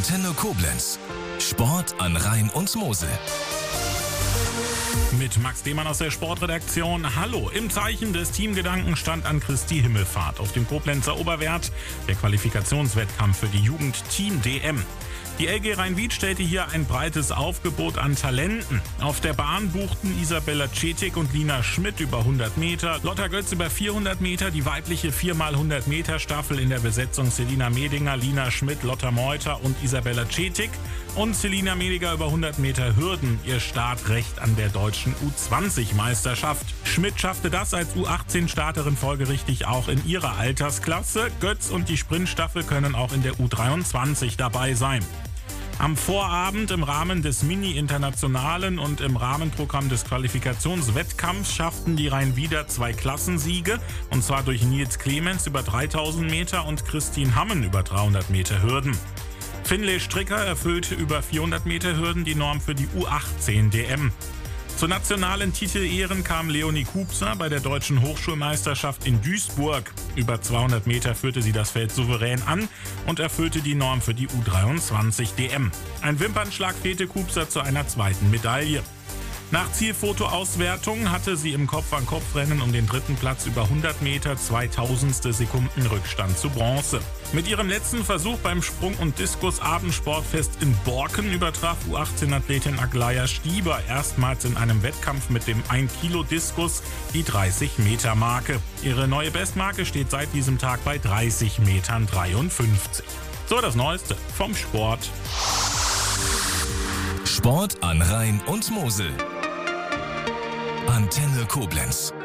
Antenne Koblenz. Sport an Rhein und Mosel. Mit Max Demann aus der Sportredaktion. Hallo, im Zeichen des Teamgedanken stand an Christi Himmelfahrt auf dem Koblenzer Oberwert der Qualifikationswettkampf für die Jugend Team DM. Die LG Rhein-Wied stellte hier ein breites Aufgebot an Talenten. Auf der Bahn buchten Isabella Cetic und Lina Schmidt über 100 Meter, Lotta Götz über 400 Meter, die weibliche 4x100 Meter Staffel in der Besetzung Selina Medinger, Lina Schmidt, Lotta Meuter und Isabella Cetic und Selina Medinger über 100 Meter Hürden, ihr Startrecht an der deutschen U20-Meisterschaft. Schmidt schaffte das als U18-Starterin folgerichtig auch in ihrer Altersklasse. Götz und die Sprintstaffel können auch in der U23 dabei sein. Am Vorabend im Rahmen des Mini-Internationalen und im Rahmenprogramm des Qualifikationswettkampfs schafften die Rhein-Wieder 2 Klassensiege, und zwar durch Nils Clemens über 3000 Meter und Christine Hammen über 300 Meter Hürden. Finlay Stricker erfüllte über 400 Meter Hürden die Norm für die U18 DM. Zu nationalen Titelehren kam Leonie Kupser bei der Deutschen Hochschulmeisterschaft in Duisburg. Über 200 Meter führte sie das Feld souverän an und erfüllte die Norm für die U23 DM. Ein Wimpernschlag fehlte Kupser zu einer zweiten Medaille. Nach Zielfotoauswertung hatte sie im Kopf-an-Kopf-Rennen um den dritten Platz über 100 Meter 2000 Sekunden Rückstand zu Bronze. Mit ihrem letzten Versuch beim Sprung- und Diskus-Abendsportfest in Borken übertraf U18-Athletin Aglaya Stieber erstmals in einem Wettkampf mit dem 1-Kilo-Diskus die 30-Meter-Marke. Ihre neue Bestmarke steht seit diesem Tag bei 30,53 Metern. So, das Neueste vom Sport. Sport an Rhein und Mosel. Antenne Koblenz.